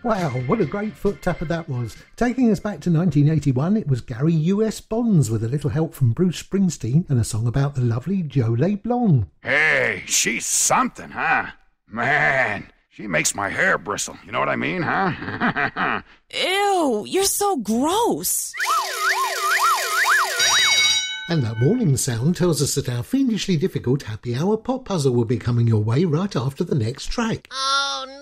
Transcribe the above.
Wow, what a great foot tapper that was. Taking us back to 1981, it was Gary U.S. Bonds with a little help from Bruce Springsteen and a song about the lovely Joe LeBlanc. Hey, she's something, huh? Man, she makes my hair bristle. You know what I mean, huh? Ew, you're so gross. And that warning sound tells us that our fiendishly difficult happy hour pop puzzle will be coming your way right after the next track. Oh, no.